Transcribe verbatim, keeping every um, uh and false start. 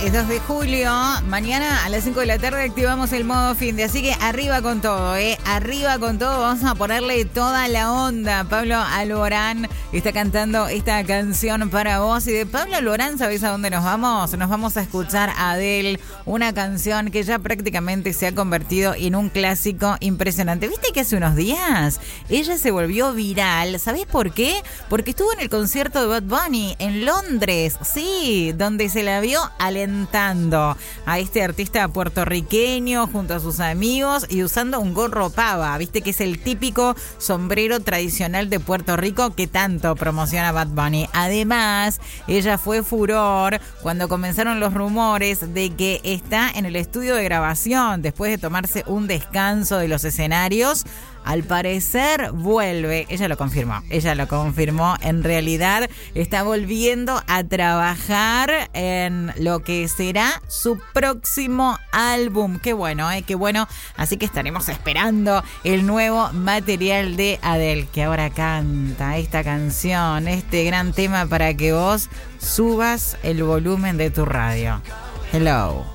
es dos de julio. Mañana a las cinco de la tarde activamos el modo fin de. Así que arriba con todo, ¿eh? Arriba con todo. Vamos a ponerle toda la onda. Pablo Alborán está cantando esta canción para vos. Y de Pablo Alborán, ¿sabés a dónde nos vamos? Nos vamos a escuchar a Adele. Una canción que ya prácticamente se ha convertido en un clásico impresionante. ¿Viste que hace unos días ella se volvió viral? ¿Sabés por qué? Porque estuvo en el concierto de Bad Bunny en Londres. Sí, donde se la vio alentando a este artista puertorriqueño junto a sus amigos y usando un gorro pava, viste que es el típico sombrero tradicional de Puerto Rico que tanto promociona Bad Bunny. Además, ella fue furor cuando comenzaron los rumores de que está en el estudio de grabación después de tomarse un descanso de los escenarios. Al parecer vuelve, ella lo confirmó, ella lo confirmó, en realidad está volviendo a trabajar en lo que será su próximo álbum. Qué bueno, eh, qué bueno, así que estaremos esperando el nuevo material de Adele, que ahora canta esta canción, este gran tema para que vos subas el volumen de tu radio. Hello.